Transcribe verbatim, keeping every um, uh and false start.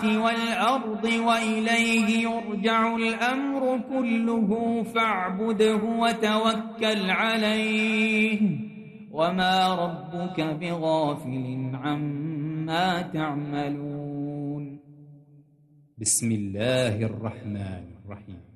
والأرض وإليه يرجع الأمر كله فاعبده وتوكل عليه وما ربك بغافل عما تعملون. بسم الله الرحمن الرحيم.